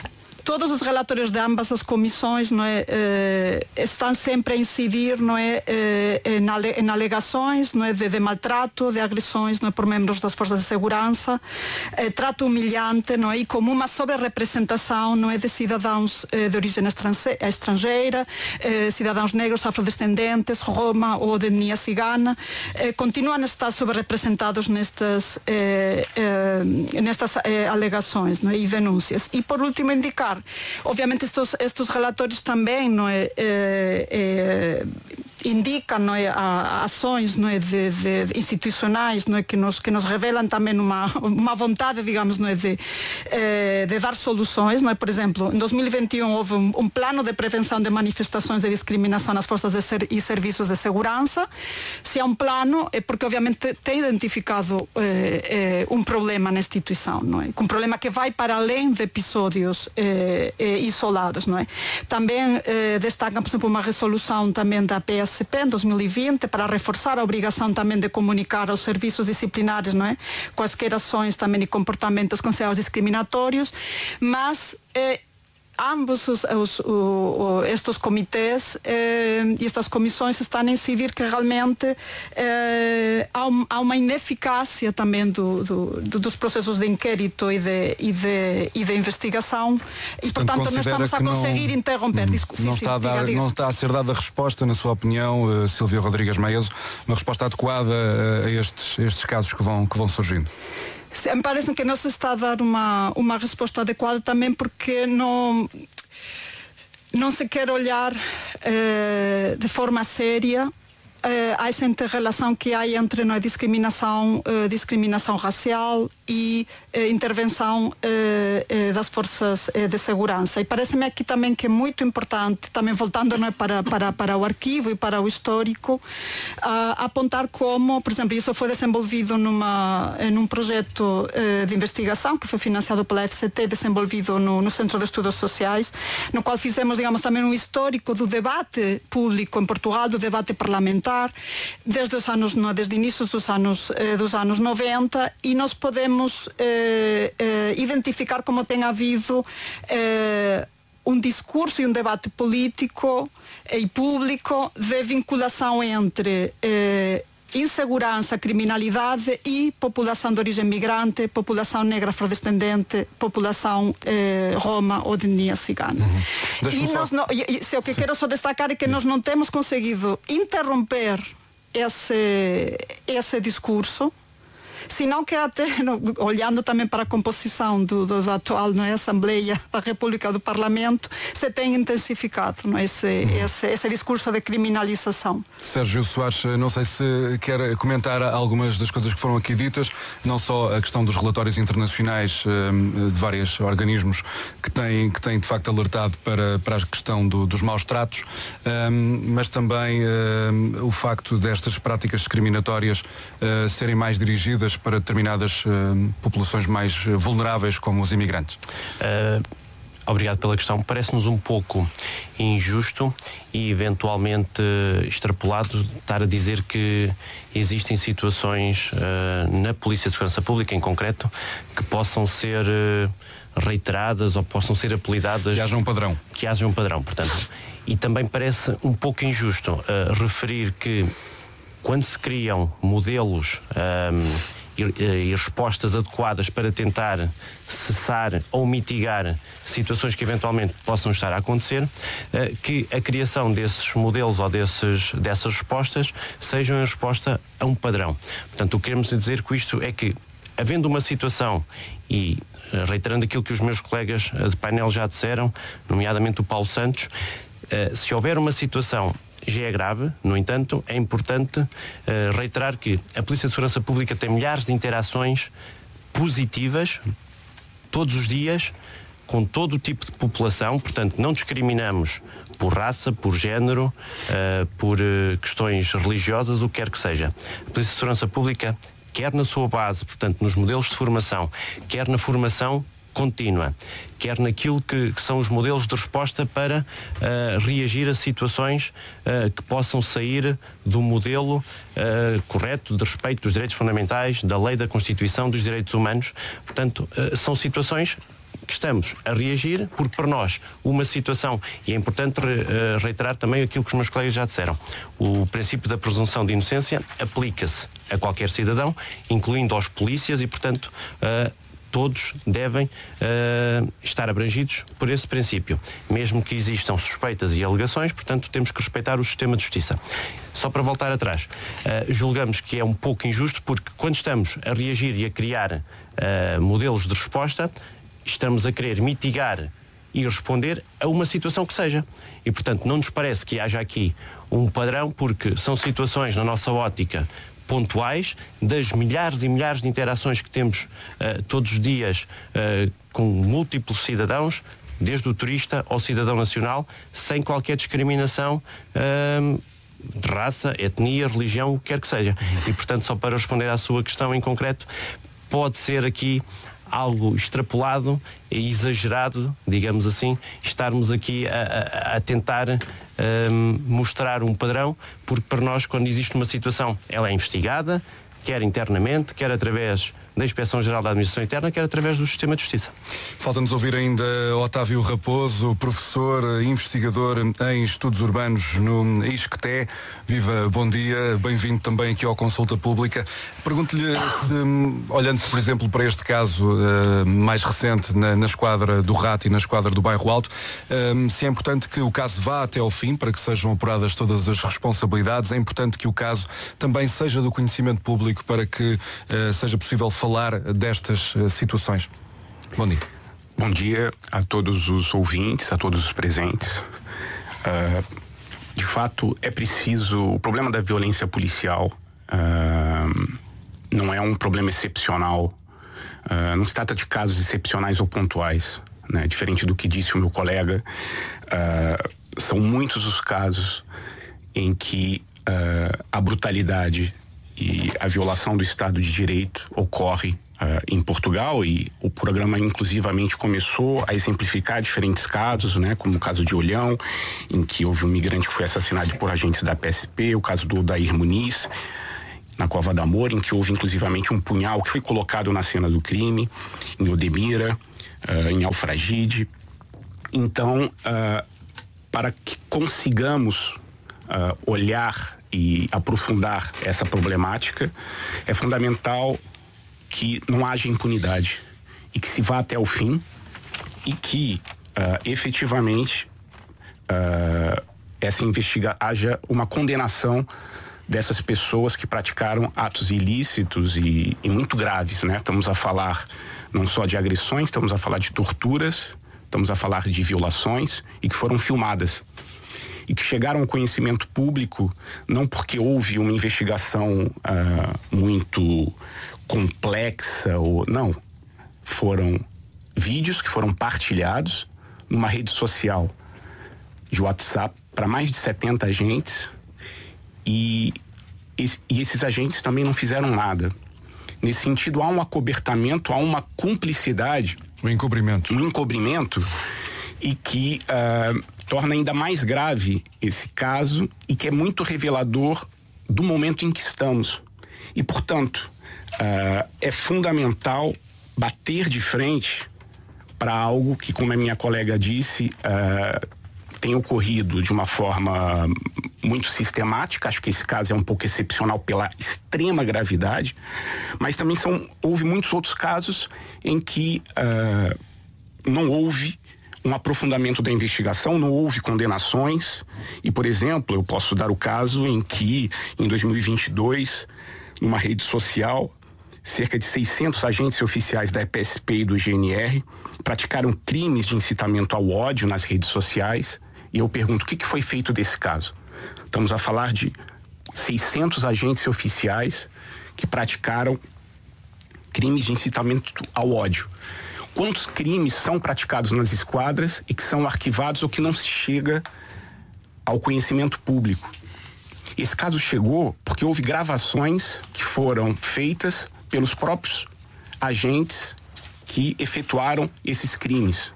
todos os relatórios de ambas as comissões, não é, eh, estão sempre a incidir, não é, eh, em, ale, em alegações, não é, de, de maltrato, de agressões, não é, por membros das forças de segurança, eh, trato humilhante, não é, e como uma sobre-representação, não é, de cidadãos eh, de origem estrangeira, eh, cidadãos negros, afrodescendentes, Roma ou de etnia cigana, eh, continuam a estar sobre-representados nestas, eh, eh, nestas eh, alegações, não é, e denúncias. E por último indicar, obviamente estes, estes relatórios também, não é, eh, eh, indicam, não é, a, ações, não é, de, de, de institucionais, não é, que nos que nos revelam também uma uma vontade, digamos, não é, de eh, de dar soluções, não é? Por exemplo, em dois mil e vinte e um houve um, um plano de prevenção de manifestações de discriminação nas forças de ser, e serviços de segurança. Se há um plano é porque obviamente tem identificado eh, eh, um problema na instituição, não é? Um problema que vai para além de episódios eh, eh, isolados, não é? Também eh, destacam, por exemplo, uma resolução também da P S P em dois mil e vinte para reforçar a obrigação também de comunicar aos serviços disciplinares, não é, quaisquer ações também e comportamentos considerados discriminatórios, mas eh, ambos os, os, o, o, estes comitês eh, e estas comissões estão a incidir que realmente eh, há, um, há uma ineficácia também do, do, do, dos processos de inquérito e de, e de, e de investigação e, portanto, portanto não estamos a conseguir não, interromper. Hum, não, sim, está sim, a dar, diga, diga. Não está a ser dada resposta, na sua opinião, uh, Silvia Rodrigues Maeso, uma resposta adequada uh, a estes, estes casos que vão, que vão surgindo? Me parece que não se está a dar uma, uma resposta adequada também porque não, não se quer olhar eh, de forma séria eh, a essa interrelação que há entre não, discriminação, eh, discriminação racial e eh, intervenção eh, eh, das forças eh, de segurança. E parece-me aqui também que é muito importante, também voltando não, para, para, para o arquivo e para o histórico, a, apontar como, por exemplo, isso foi desenvolvido numa, num projeto eh, de investigação que foi financiado pela F C T, desenvolvido no, no Centro de Estudos Sociais, no qual fizemos, digamos, também um histórico do debate público em Portugal, do debate parlamentar, desde os anos, não, desde inícios dos anos, eh, dos anos noventa, e nós podemos eh, eh, identificar como tem havido eh, um discurso e um debate político e público de vinculação entre eh, insegurança, criminalidade e população de origem migrante, população negra afrodescendente, população eh, roma ou de etnia cigana. Uhum. E nós não, e, e, o que Sim. quero só destacar é que Sim. nós não temos conseguido interromper esse, esse discurso, senão que até, olhando também para a composição do, do, da atual, não é, Assembleia da República, do Parlamento, se tem intensificado, não é, esse, uhum. esse, esse discurso de criminalização. Sérgio Soares, não sei se quer comentar algumas das coisas que foram aqui ditas, não só a questão dos relatórios internacionais um, de vários organismos que têm, que têm de facto alertado para, para a questão do, dos maus tratos, um, mas também um, o facto destas práticas discriminatórias uh, serem mais dirigidas para determinadas uh, populações mais uh, vulneráveis, como os imigrantes. Uh, obrigado pela questão. Parece-nos um pouco injusto e eventualmente uh, extrapolado estar a dizer que existem situações uh, na Polícia de Segurança Pública, em concreto, que possam ser uh, reiteradas ou possam ser apelidadas... Que haja um padrão. Que haja um padrão, portanto. E também parece um pouco injusto uh, referir que quando se criam modelos um, e, e respostas adequadas para tentar cessar ou mitigar situações que eventualmente possam estar a acontecer, uh, que a criação desses modelos ou desses, dessas respostas sejam em resposta a um padrão. Portanto, o que queremos dizer com isto é que, havendo uma situação, e uh, reiterando aquilo que os meus colegas uh, de painel já disseram, nomeadamente o Paulo Santos, uh, se houver uma situação já é grave, no entanto, é importante uh, reiterar que a Polícia de Segurança Pública tem milhares de interações positivas todos os dias com todo o tipo de população, portanto não discriminamos por raça, por género, uh, por uh, questões religiosas, o que quer que seja. A Polícia de Segurança Pública, quer na sua base, portanto nos modelos de formação, quer na formação contínua, quer naquilo que, que são os modelos de resposta para uh, reagir a situações uh, que possam sair do modelo uh, correto de respeito dos direitos fundamentais, da lei, da Constituição, dos direitos humanos. Portanto, uh, são situações que estamos a reagir, porque para nós uma situação, e é importante reiterar também aquilo que os meus colegas já disseram, o princípio da presunção de inocência aplica-se a qualquer cidadão, incluindo aos polícias, e portanto uh, todos devem uh, estar abrangidos por esse princípio. Mesmo que existam suspeitas e alegações, portanto temos que respeitar o sistema de justiça. Só para voltar atrás, uh, julgamos que é um pouco injusto, porque quando estamos a reagir e a criar uh, modelos de resposta, estamos a querer mitigar e responder a uma situação que seja. E, portanto, não nos parece que haja aqui um padrão, porque são situações, na nossa ótica, pontuais, das milhares e milhares de interações que temos uh, todos os dias uh, com múltiplos cidadãos, desde o turista ao cidadão nacional, sem qualquer discriminação uh, de raça, etnia, religião, o que quer que seja. E, portanto, só para responder à sua questão em concreto, pode ser aqui algo extrapolado e exagerado, digamos assim, estarmos aqui a, a, a tentar um, mostrar um padrão, porque para nós, quando existe uma situação, ela é investigada, quer internamente, quer através da Inspeção-Geral da Administração Interna, quer através do Sistema de Justiça. Falta-nos ouvir ainda Otávio Raposo, professor, investigador em Estudos Urbanos no ISCTE. Viva, bom dia, bem-vindo também aqui ao Consulta Pública. Pergunto-lhe se, olhando, por exemplo, para este caso uh, mais recente na, na esquadra do Rato e na esquadra do Bairro Alto, uh, se é importante que o caso vá até ao fim, para que sejam apuradas todas as responsabilidades, é importante que o caso também seja do conhecimento público, para que uh, seja possível falar destas uh, situações. Bom dia. Bom dia a todos os ouvintes, a todos os presentes. Uh, de fato, é preciso... O problema da violência policial uh, não é um problema excepcional. Uh, não se trata de casos excepcionais ou pontuais, né? Diferente do que disse o meu colega, uh, são muitos os casos em que uh, a brutalidade e a violação do Estado de Direito ocorre uh, em Portugal, e o programa inclusivamente começou a exemplificar diferentes casos, né, como o caso de Olhão, em que houve um migrante que foi assassinado por agentes da P S P, o caso do Odair Muniz, na Cova da Moura, em que houve inclusivamente um punhal que foi colocado na cena do crime, em Odemira, uh, em Alfragide. Então, uh, para que consigamos uh, olhar e aprofundar essa problemática, é fundamental que não haja impunidade e que se vá até o fim, e que uh, efetivamente uh, essa investiga haja uma condenação dessas pessoas que praticaram atos ilícitos e, e muito graves, né? Estamos a falar não só de agressões, estamos a falar de torturas, estamos a falar de violações, e que foram filmadas e que chegaram ao conhecimento público não porque houve uma investigação uh, muito complexa, ou não, foram vídeos que foram partilhados numa rede social de WhatsApp para mais de setenta agentes, e, e esses agentes também não fizeram nada. Nesse sentido, há um acobertamento, há uma cumplicidade, um encobrimento, um encobrimento, e que uh, torna ainda mais grave esse caso, e que é muito revelador do momento em que estamos. E, portanto, uh, é fundamental bater de frente para algo que, como a minha colega disse, uh, tem ocorrido de uma forma muito sistemática. Acho que esse caso é um pouco excepcional pela extrema gravidade, mas também são, houve muitos outros casos em que uh, não houve um aprofundamento da investigação, não houve condenações. E, por exemplo, eu posso dar o caso em que, em dois mil e vinte e dois, numa rede social, cerca de seiscentos agentes e oficiais da E P S P e do G N R praticaram crimes de incitamento ao ódio nas redes sociais. E eu pergunto, o que, que foi feito desse caso? Estamos a falar de seiscentos agentes e oficiais que praticaram crimes de incitamento ao ódio. Quantos crimes são praticados nas esquadras e que são arquivados ou que não se chega ao conhecimento público? Esse caso chegou porque houve gravações que foram feitas pelos próprios agentes que efetuaram esses crimes.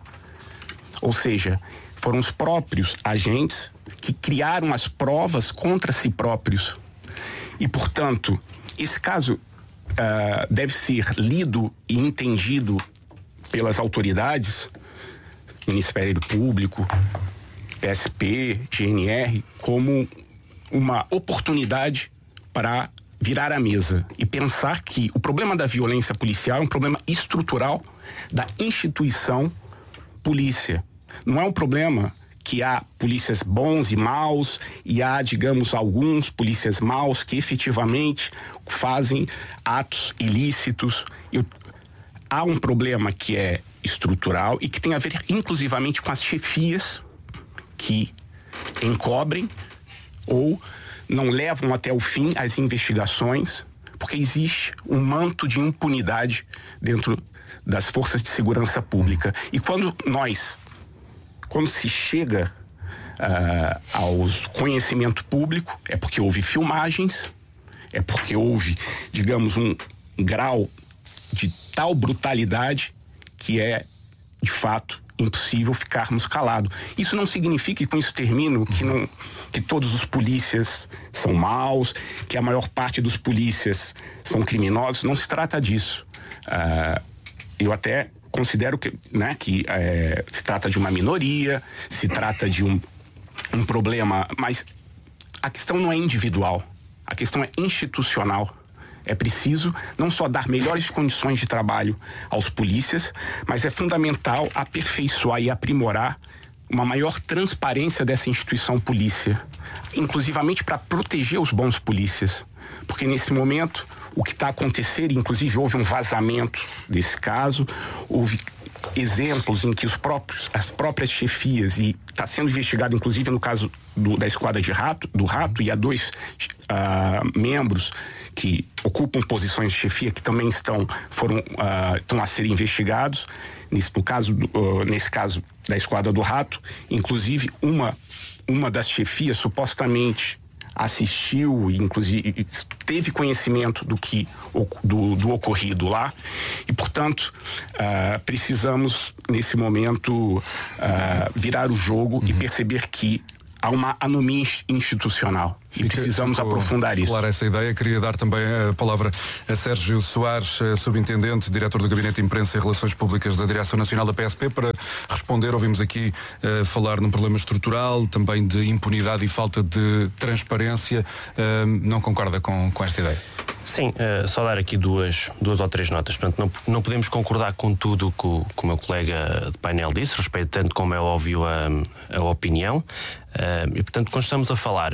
Ou seja, foram os próprios agentes que criaram as provas contra si próprios. E, portanto, esse caso uh, deve ser lido e entendido pelas autoridades, Ministério Público, P S P, G N R, como uma oportunidade para virar a mesa e pensar que o problema da violência policial é um problema estrutural da instituição polícia. Não é um problema que há polícias bons e maus e há, digamos, alguns polícias maus que efetivamente fazem atos ilícitos. Eu, há um problema que é estrutural e que tem a ver inclusivamente com as chefias que encobrem ou não levam até o fim as investigações, porque existe um manto de impunidade dentro das forças de segurança pública. E quando nós, quando se chega uh, ao conhecimento público, é porque houve filmagens, é porque houve, digamos, um grau de tal brutalidade que é, de fato, impossível ficarmos calados. Isso não significa, e com isso termino, que, não, que todos os polícias são maus, que a maior parte dos polícias são criminosos. Não se trata disso. Uh, eu até considero que, né, que é, se trata de uma minoria, se trata de um, um problema, mas a questão não é individual, a questão é institucional. É preciso não só dar melhores condições de trabalho aos polícias, mas é fundamental aperfeiçoar e aprimorar uma maior transparência dessa instituição polícia, inclusivamente para proteger os bons polícias. Porque nesse momento, o que está acontecendo, inclusive houve um vazamento desse caso, houve exemplos em que os próprios, as próprias chefias, e está sendo investigado inclusive no caso do, da esquadra de rato, do rato, e há dois uh, membros que ocupam posições de chefia que também estão, foram, uh, estão a ser investigados. Nesse, no caso, uh, nesse caso da esquadra do rato, inclusive uma, uma das chefias supostamente assistiu, inclusive teve conhecimento do que do, do ocorrido lá, e portanto uh, precisamos nesse momento uh, virar o jogo uhum. e perceber que há uma anomia institucional. E Fica, precisamos ficou aprofundar isso. Claro, essa ideia. Queria dar também a palavra a Sérgio Soares, subintendente, diretor do Gabinete de Imprensa e Relações Públicas da Direção Nacional da P S P, para responder. Ouvimos aqui uh, falar num problema estrutural, também de impunidade e falta de transparência. Uh, não concorda com, com esta ideia? Sim, uh, só dar aqui duas, duas ou três notas. Portanto, não, não podemos concordar com tudo que o, que o meu colega de painel disse, respeitando, como é óbvio, a, a opinião. Uh, e, portanto, quando estamos a falar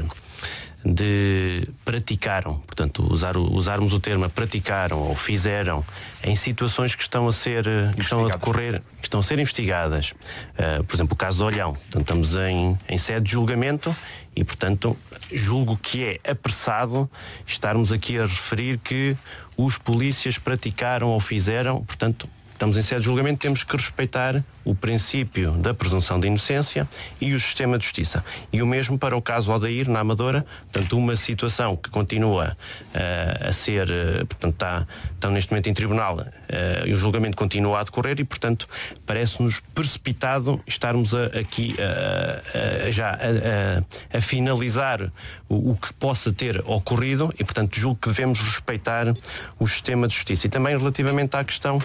de praticaram, portanto, usar, usarmos o termo praticaram ou fizeram em situações que estão a ser, que estão a decorrer, que estão a ser investigadas. Uh, por exemplo, o caso do Olhão. Portanto, estamos em, em sede de julgamento e, portanto, julgo que é apressado estarmos aqui a referir que os polícias praticaram ou fizeram. Portanto, estamos em sede de julgamento, temos que respeitar o princípio da presunção de inocência e o sistema de justiça. E o mesmo para o caso Odair, na Amadora, portanto, uma situação que continua uh, a ser, uh, portanto, está, está neste momento em tribunal uh, e o julgamento continua a decorrer e, portanto, parece-nos precipitado estarmos a, aqui uh, uh, já a, a, a finalizar o, o que possa ter ocorrido e, portanto, julgo que devemos respeitar o sistema de justiça. E também relativamente à questão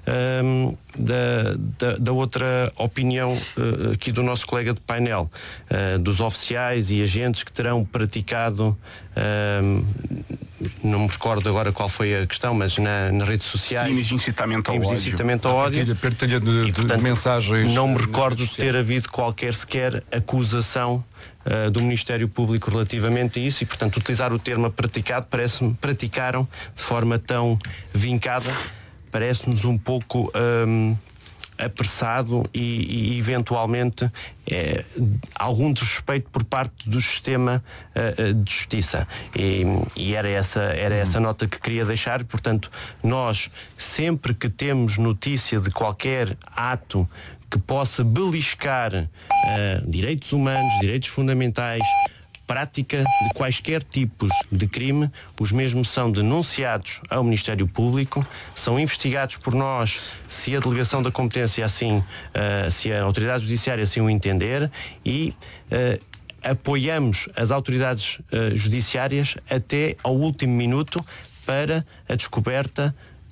um, da, da, da outra opinião uh, aqui do nosso colega de painel, uh, dos oficiais e agentes que terão praticado, uh, não me recordo agora qual foi a questão, mas na, nas redes sociais, crimes de incitamento ao ódio, de incitamento ao ódio. Partilha, partilha de, e, portanto, de mensagens. Não me recordo de ter havido qualquer sequer acusação uh, do Ministério Público relativamente a isso e, portanto, utilizar o termo praticado parece-me, praticaram de forma tão vincada, parece-nos um pouco um, apressado e, e eventualmente é, algum desrespeito por parte do sistema uh, de justiça. E, e era, essa, era essa nota que queria deixar. Portanto, nós, sempre que temos notícia de qualquer ato que possa beliscar uh, direitos humanos, direitos fundamentais, prática de quaisquer tipos de crime, os mesmos são denunciados ao Ministério Público, são investigados por nós se a delegação da competência assim, uh, se a autoridade judiciária assim o entender e uh, apoiamos as autoridades uh, judiciárias até ao último minuto para a descoberta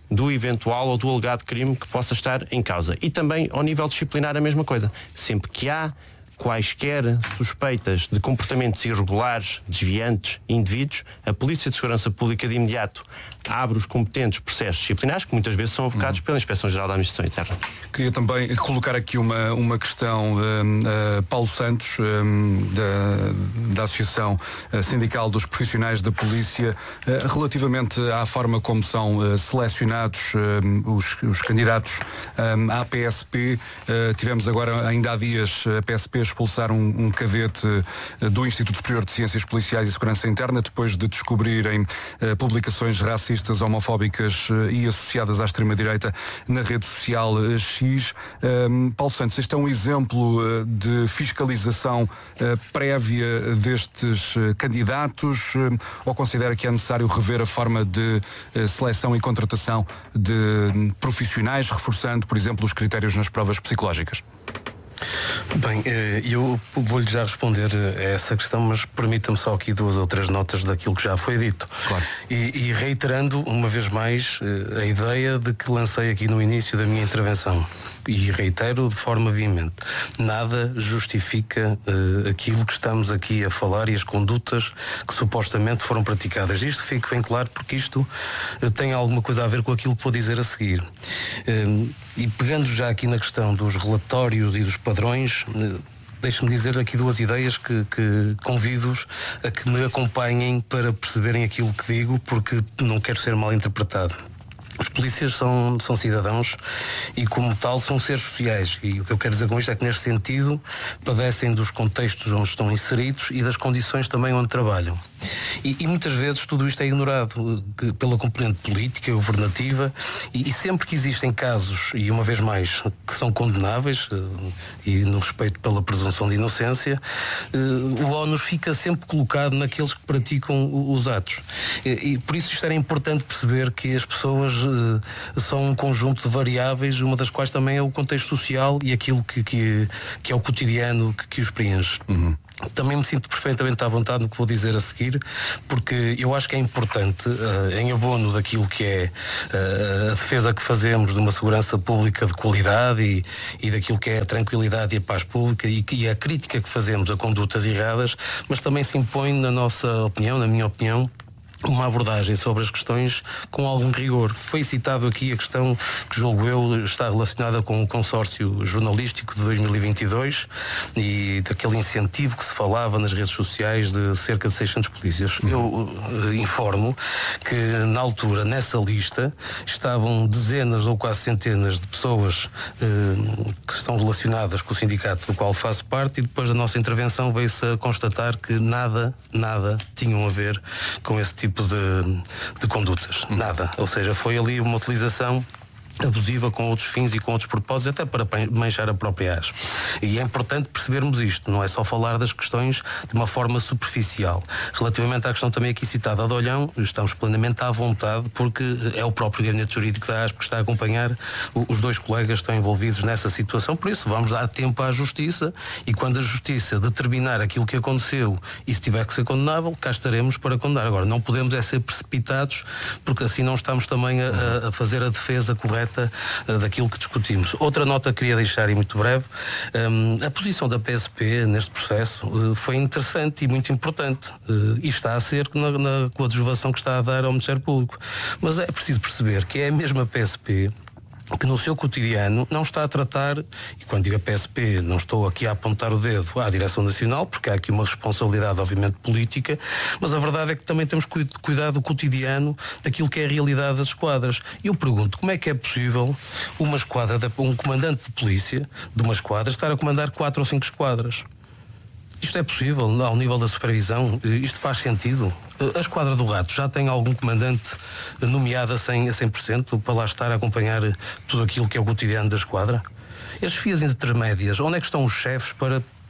do eventual ou do alegado crime que possa estar em causa. E também ao nível disciplinar a mesma coisa. Sempre que há quaisquer suspeitas de comportamentos irregulares, desviantes, indivíduos, a Polícia de Segurança Pública de imediato abre os competentes processos disciplinares, que muitas vezes são avocados uhum. pela Inspeção-Geral da Administração Interna. Queria também colocar aqui uma, uma questão, uh, uh, Paulo Santos, um, da, da Associação Sindical dos Profissionais da Polícia, uh, relativamente à forma como são uh, selecionados uh, os, os candidatos um, à P S P. Uh, tivemos agora, ainda há dias, a P S P expulsar um, um cadete uh, do Instituto Superior de Ciências Policiais e Segurança Interna, depois de descobrirem uh, publicações racistas, homofóbicas e associadas à extrema-direita na rede social X. Um, Paulo Santos, este é um exemplo de fiscalização uh, prévia destes uh, candidatos uh, ou considera que é necessário rever a forma de uh, seleção e contratação de um, profissionais, reforçando, por exemplo, os critérios nas provas psicológicas? Bem, eu vou-lhe já responder a essa questão, mas permita-me só aqui duas ou três notas daquilo que já foi dito. Claro. E, e reiterando uma vez mais a ideia de que lancei aqui no início da minha intervenção. E reitero de forma veemente, nada justifica uh, aquilo que estamos aqui a falar e as condutas que supostamente foram praticadas. Isto fica bem claro porque isto uh, tem alguma coisa a ver com aquilo que vou dizer a seguir. Uh, e pegando já aqui na questão dos relatórios e dos padrões, uh, deixe-me dizer aqui duas ideias que, que convido-os a que me acompanhem para perceberem aquilo que digo, porque não quero ser mal interpretado. Os polícias são, são cidadãos e, como tal, são seres sociais. E o que eu quero dizer com isto é que, neste sentido, padecem dos contextos onde estão inseridos e das condições também onde trabalham. E, e muitas vezes tudo isto é ignorado que, pela componente política, governativa, e, e sempre que existem casos, e uma vez mais, que são condenáveis, e no respeito pela presunção de inocência, o ónus fica sempre colocado naqueles que praticam os atos. E, e por isso isto era importante perceber que as pessoas são um conjunto de variáveis, uma das quais também é o contexto social e aquilo que, que, que é o cotidiano que, que os preenche. Uhum. Também me sinto perfeitamente à vontade no que vou dizer a seguir, porque eu acho que é importante, uh, em abono daquilo que é uh, a defesa que fazemos de uma segurança pública de qualidade e, e daquilo que é a tranquilidade e a paz pública e, e a crítica que fazemos a condutas erradas, mas também se impõe, na nossa opinião, na minha opinião, uma abordagem sobre as questões com algum rigor. Foi citado aqui a questão que, julgo eu, está relacionada com o consórcio jornalístico de dois mil e vinte e dois e daquele incentivo que se falava nas redes sociais de cerca de seiscentos polícias. Eu uh, informo que, na altura, nessa lista, estavam dezenas ou quase centenas de pessoas uh, que estão relacionadas com o sindicato do qual faço parte, e depois da nossa intervenção veio-se a constatar que nada, nada tinham a ver com esse tipo tipo de, de condutas, nada. Ou seja, foi ali uma utilização abusiva com outros fins e com outros propósitos, até para manchar a própria aspa. E é importante percebermos isto, não é só falar das questões de uma forma superficial. Relativamente à questão também aqui citada de Olhão, estamos plenamente à vontade, porque é o próprio gabinete jurídico da aspa que está a acompanhar os dois colegas que estão envolvidos nessa situação, por isso vamos dar tempo à Justiça, e quando a Justiça determinar aquilo que aconteceu e se tiver que ser condenável, cá estaremos para condenar. Agora, não podemos é ser precipitados, porque assim não estamos também a, a fazer a defesa correta daquilo que discutimos. Outra nota que queria deixar, e muito breve, um, a posição da P S P neste processo uh, foi interessante e muito importante, uh, e está a ser na, na coadjuvação que está a dar ao Ministério Público. Mas é preciso perceber que é a mesma P S P que no seu cotidiano não está a tratar, e quando digo a P S P não estou aqui a apontar o dedo à Direção Nacional, porque há aqui uma responsabilidade obviamente política, mas a verdade é que também temos que cuidar do cotidiano, daquilo que é a realidade das esquadras. E eu pergunto, como é que é possível uma esquadra, um comandante de polícia de uma esquadra estar a comandar quatro ou cinco esquadras? Isto é possível ao nível da supervisão? Isto faz sentido? A Esquadra do Rato já tem algum comandante nomeado a cem por cento para lá estar a acompanhar tudo aquilo que é o cotidiano da esquadra? As fias intermédias, onde é que estão os chefes para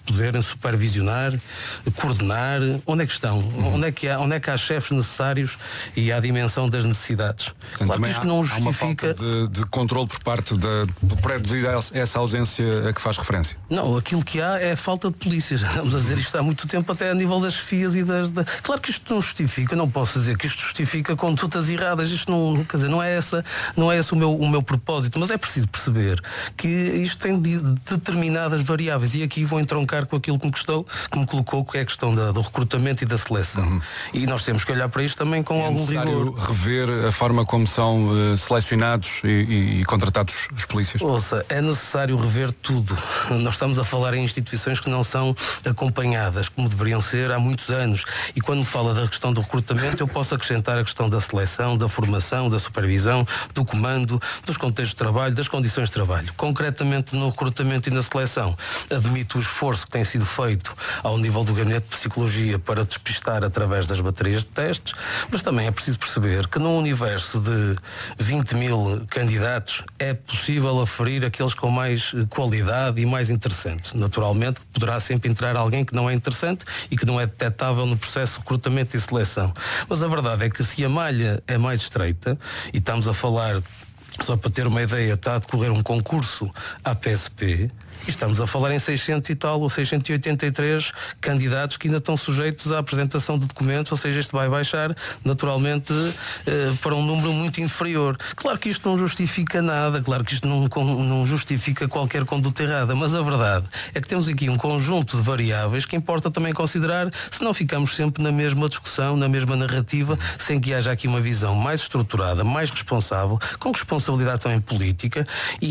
poderem supervisionar, coordenar, onde é que estão? Uhum. Onde é que há, onde é que há chefes necessários e há a dimensão das necessidades? Portanto, claro que isto há, não justifica... Há uma falta de, de controle por parte da... devido a essa ausência a que faz referência. Não, aquilo que há é a falta de polícias. Vamos a dizer isto há muito tempo, até a nível das chefias e das... Da... Claro que isto não justifica, não posso dizer que isto justifica condutas erradas, isto não, quer dizer, não é essa, não é esse o meu, o meu propósito, mas é preciso perceber que isto tem de, determinadas variáveis, e aqui vou entroncar com aquilo que me custou, que me colocou, que é a questão da, do recrutamento e da seleção. Uhum. E nós temos que olhar para isto também com é algum rigor. Rever a forma como são uh, selecionados e, e, e contratados os polícias? Ouça, é necessário rever tudo. Nós estamos a falar em instituições que não são acompanhadas, como deveriam ser há muitos anos. E quando me fala da questão do recrutamento, eu posso acrescentar a questão da seleção, da formação, da supervisão, do comando, dos contextos de trabalho, das condições de trabalho. Concretamente no recrutamento e na seleção, admito o esforço que tem sido feito ao nível do Gabinete de Psicologia para despistar através das baterias de testes, mas também é preciso perceber que num universo de vinte mil candidatos é possível aferir aqueles com mais qualidade e mais interessantes. Naturalmente poderá sempre entrar alguém que não é interessante e que não é detectável no processo de recrutamento e seleção. Mas a verdade é que se a malha é mais estreita, e estamos a falar, só para ter uma ideia, está a decorrer um concurso à P S P, e estamos a falar em seiscentos e tal, ou seiscentos e oitenta e três candidatos que ainda estão sujeitos à apresentação de documentos, ou seja, isto vai baixar naturalmente eh, para um número muito inferior. Claro que isto não justifica nada, claro que isto não, não justifica qualquer conduta errada, mas a verdade é que temos aqui um conjunto de variáveis que importa também considerar, senão ficamos sempre na mesma discussão, na mesma narrativa, sem que haja aqui uma visão mais estruturada, mais responsável, com responsabilidade também política,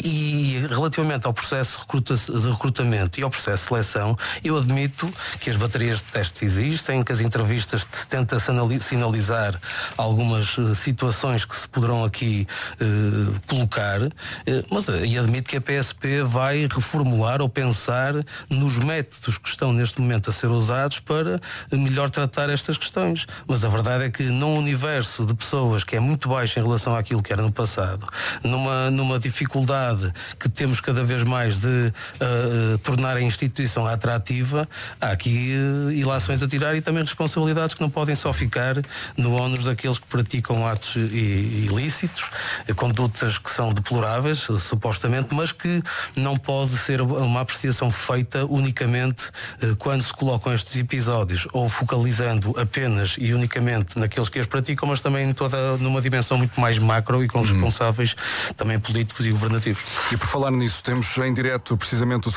e, e relativamente ao processo de recrutação de recrutamento e ao processo de seleção, eu admito que as baterias de testes existem, que as entrevistas tenta sinalizar algumas uh, situações que se poderão aqui uh, colocar, uh, mas uh, e admito que a P S P vai reformular ou pensar nos métodos que estão neste momento a ser usados para uh, melhor tratar estas questões. Mas a verdade é que num universo de pessoas que é muito baixo em relação àquilo que era no passado, numa, numa dificuldade que temos cada vez mais de Uh, tornar a instituição atrativa, há aqui uh, ilações a tirar e também responsabilidades que não podem só ficar no ónus daqueles que praticam atos i- ilícitos, uh, condutas que são deploráveis, uh, supostamente, mas que não pode ser uma apreciação feita unicamente uh, quando se colocam estes episódios, ou focalizando apenas e unicamente naqueles que as praticam, mas também toda, numa dimensão muito mais macro e com responsáveis uhum. também políticos e governativos. E por falar nisso, temos em direto precisamente o